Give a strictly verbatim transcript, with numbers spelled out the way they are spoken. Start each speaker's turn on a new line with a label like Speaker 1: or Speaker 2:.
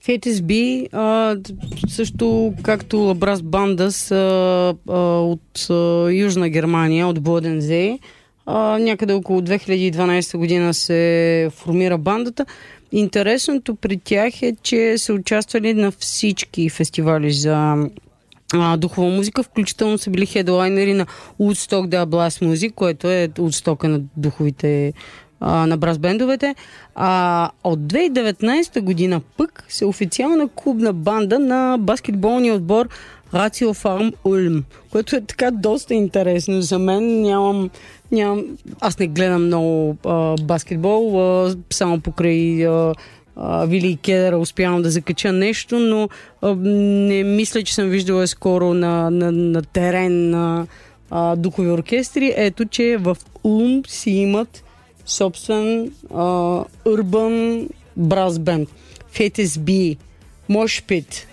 Speaker 1: В Ейт Ес Би а, също както Брас Банда са а, от а, Южна Германия, от Бодензе. А, някъде около две хиляди и дванадесета година се формира бандата. Интересното при тях е, че са участвали на всички фестивали за а, духова музика, включително са били хедлайнери на Woodstock The Blast Music, което е Woodstock на духовите а, на брас бендовете. А от две хиляди и деветнадесета година пък се официална клубна банда на баскетболния отбор Рацио Фарм Улм, което е така доста интересно за мен. Нямам, нямам аз не гледам много а, баскетбол, а, само покрай а, а, Вили и Кедъра успявам да закача нещо, но а, не мисля, че съм виждала скоро на, на, на терен на а, духови оркестри. Ето, че в Улм си имат собствен а, урбан брас бенд. В Ейт Ес Би, Mosh Pit,